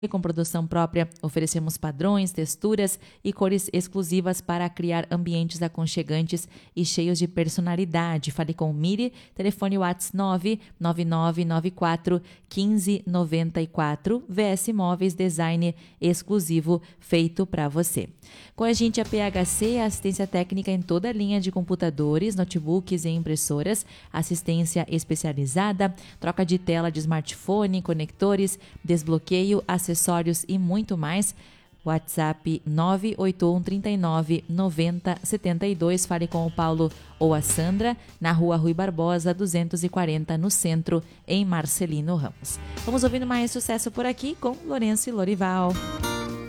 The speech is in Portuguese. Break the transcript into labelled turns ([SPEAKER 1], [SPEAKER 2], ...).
[SPEAKER 1] E com produção própria, oferecemos padrões, texturas e cores exclusivas para criar ambientes aconchegantes e cheios de personalidade. Fale com o Miri, telefone WhatsApp 99994 1594. VS Móveis, design exclusivo feito para você. Com a gente a PHC, assistência técnica em toda a linha de computadores, notebooks e impressoras, assistência especializada, troca de tela de smartphone, conectores, desbloqueio, acessórios e muito mais. WhatsApp 981 39 90 72. Fale com o Paulo ou a Sandra, na Rua Rui Barbosa 240, no centro, em Marcelino Ramos. Vamos ouvindo mais sucesso por aqui com Lourenço e Lorival.